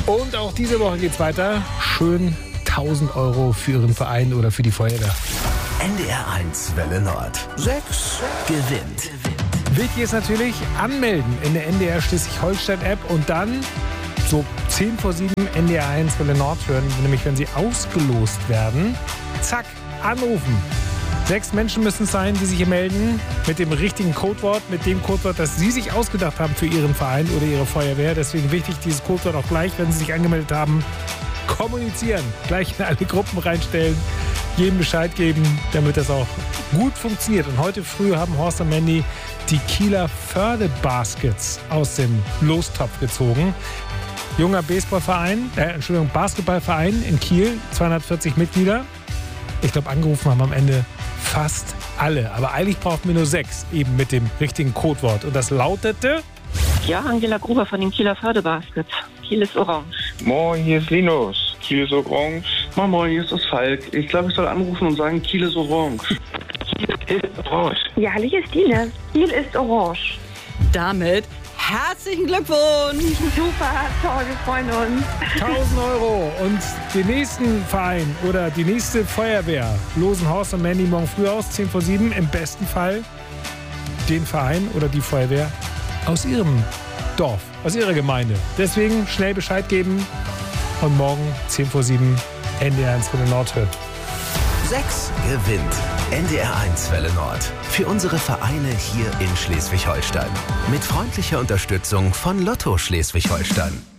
Und auch diese Woche geht's weiter. Schön 1.000 € für Ihren Verein oder für die Feuerwehr. NDR 1 Welle Nord. 6 gewinnt. Wichtig ist natürlich anmelden in der NDR Schleswig-Holstein-App und dann so 10 vor 7 NDR 1 Welle Nord hören, nämlich wenn Sie ausgelost werden. Zack, anrufen. 6 Menschen müssen es sein, die sich hier melden mit dem richtigen Codewort, mit dem Codewort, das Sie sich ausgedacht haben für Ihren Verein oder Ihre Feuerwehr. Deswegen wichtig, dieses Codewort auch gleich, wenn Sie sich angemeldet haben, kommunizieren. Gleich in alle Gruppen reinstellen, jedem Bescheid geben, damit das auch gut funktioniert. Und heute früh haben Horst und Mandy die Kieler Förde-Baskets aus dem Lostopf gezogen. Junger Basketballverein in Kiel, 240 Mitglieder. Ich glaube, angerufen haben am Ende fast alle. Aber eigentlich brauchten wir nur 6, eben mit dem richtigen Codewort. Und das lautete... Ja, Angela Gruber von den Kieler Förde-Baskets. Kiel ist orange. Moin, hier ist Linus. Kiel ist orange. Moin, moin, hier ist das Falk. Ich glaube, ich soll anrufen und sagen, Kiel ist orange. Kiel ist orange. Ja, hallo, hier ist Dine. Kiel ist orange. Damit herzlichen Glückwunsch! Super, toll, wir freuen uns. 1.000 € und den nächsten Verein oder die nächste Feuerwehr losen Horst und Mandy morgen früh aus, 10 vor 7. Im besten Fall den Verein oder die Feuerwehr aus Ihrem Dorf, aus Ihrer Gemeinde. Deswegen schnell Bescheid geben und morgen 10 vor 7 NDR 1 Welle Nord hört. 6 gewinnt. NDR 1 Welle Nord. Für unsere Vereine hier in Schleswig-Holstein. Mit freundlicher Unterstützung von Lotto Schleswig-Holstein.